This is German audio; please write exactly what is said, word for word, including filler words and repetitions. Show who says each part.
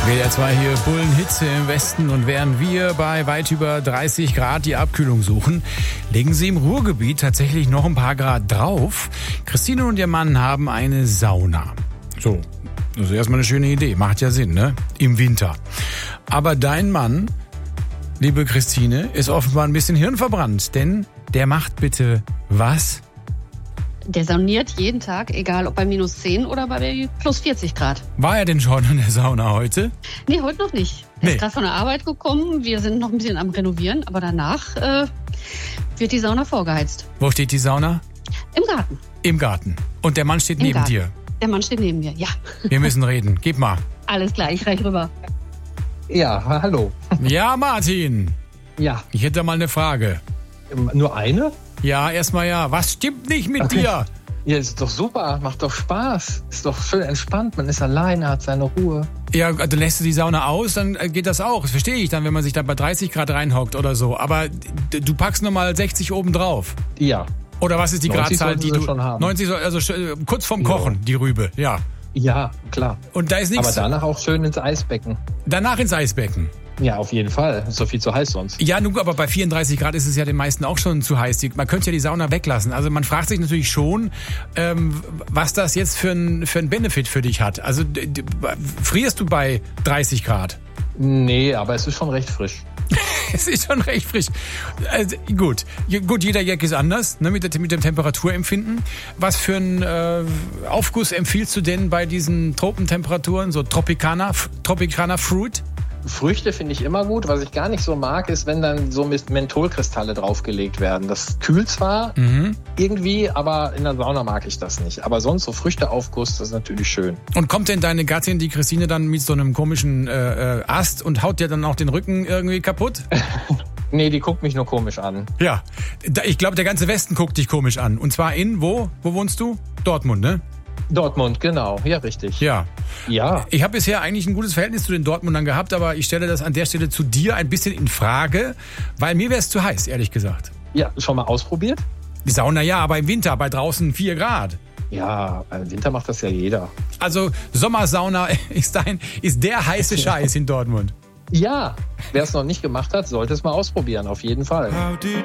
Speaker 1: W D R zwei hier, Bullenhitze im Westen, und während wir bei weit über dreißig Grad die Abkühlung suchen, legen sie im Ruhrgebiet tatsächlich noch ein paar Grad drauf. Christine und ihr Mann haben eine Sauna. So, das ist erstmal eine schöne Idee, macht ja Sinn, ne? Im Winter. Aber dein Mann, liebe Christine, ist offenbar ein bisschen hirnverbrannt, denn der macht bitte was?
Speaker 2: Der sauniert jeden Tag, egal ob bei minus zehn oder bei plus vierzig Grad.
Speaker 1: War er denn schon in der Sauna heute?
Speaker 2: Nee, heute noch nicht. Er
Speaker 1: Nee.
Speaker 2: ist gerade von der Arbeit gekommen. Wir sind noch ein bisschen am Renovieren, aber danach äh, wird die Sauna vorgeheizt.
Speaker 1: Wo steht die Sauna?
Speaker 2: Im Garten.
Speaker 1: Im Garten. Und der Mann steht
Speaker 2: Im
Speaker 1: neben
Speaker 2: Garten.
Speaker 1: dir.
Speaker 2: Der Mann steht neben mir, ja.
Speaker 1: Wir müssen reden. Gib mal.
Speaker 2: Alles klar, ich reich rüber.
Speaker 3: Ja, hallo.
Speaker 1: Ja, Martin.
Speaker 3: Ja,
Speaker 1: Ich hätte mal eine Frage.
Speaker 3: nur eine?
Speaker 1: Ja, erstmal ja. Was stimmt nicht mit dir?
Speaker 3: Ja, ist doch super, macht doch Spaß. Ist doch schön entspannt, man ist alleine, hat seine Ruhe.
Speaker 1: Ja, dann lässt du die Sauna aus, dann geht das auch. Das verstehe ich dann, wenn man sich da bei dreißig Grad reinhockt oder so. Aber d- du packst nochmal sechzig oben drauf.
Speaker 3: Ja,
Speaker 1: Oder was ist die
Speaker 3: neunzig
Speaker 1: Gradzahl,
Speaker 3: sollten
Speaker 1: die
Speaker 3: sie
Speaker 1: du...
Speaker 3: schon haben.
Speaker 1: neunzig, soll- also sch- kurz vorm
Speaker 3: Ja.
Speaker 1: Kochen, die Rübe, ja.
Speaker 3: ja, klar.
Speaker 1: Und da ist nichts...
Speaker 3: Aber danach auch schön ins Eisbecken.
Speaker 1: Danach ins Eisbecken.
Speaker 3: Ja, auf jeden Fall. Ist doch viel zu heiß sonst.
Speaker 1: Ja, nun, aber bei vierunddreißig Grad ist es ja den meisten auch schon zu heiß. Die- Man könnte ja die Sauna weglassen. Also man fragt sich natürlich schon, ähm, was das jetzt für ein für ein Benefit für dich hat. Also d- d- frierst du bei dreißig Grad?
Speaker 3: Nee, aber es ist schon recht frisch.
Speaker 1: Es ist schon recht frisch. Also, gut, Ja, gut, jeder Jack ist anders, ne, mit, der, mit dem Temperaturempfinden. Was für einen äh, Aufguss empfiehlst du denn bei diesen Tropentemperaturen, so Tropicana, F- Tropicana Fruit?
Speaker 3: Früchte finde ich immer gut. Was ich gar nicht so mag, ist, wenn dann so mit Mentholkristalle draufgelegt werden. Das kühlt zwar irgendwie, aber in der Sauna mag ich das nicht. Aber sonst so Früchteaufguss, das ist natürlich schön.
Speaker 1: Und kommt denn deine Gattin, die Christine, dann mit so einem komischen äh, äh, Ast und haut dir dann auch den Rücken irgendwie kaputt?
Speaker 3: Nee, die guckt mich nur komisch an.
Speaker 1: Ja, da, ich glaube, der ganze Westen guckt dich komisch an. Und zwar in, wo? Wo wohnst du? Dortmund, ne?
Speaker 3: Dortmund, genau. Ja, richtig.
Speaker 1: Ja.
Speaker 3: Ja.
Speaker 1: Ich habe bisher eigentlich ein gutes Verhältnis zu den Dortmundern gehabt, aber ich stelle das an der Stelle zu dir ein bisschen in Frage, weil mir wäre es zu heiß, ehrlich gesagt.
Speaker 3: Ja, schon mal ausprobiert?
Speaker 1: Die Sauna ja, aber im Winter bei draußen vier Grad.
Speaker 3: Ja, im Winter macht das ja jeder.
Speaker 1: Also Sommersauna ist, dein, ist der heiße Scheiß in Dortmund.
Speaker 3: Ja, wer es noch nicht gemacht hat, sollte es mal ausprobieren, auf jeden Fall.
Speaker 4: How did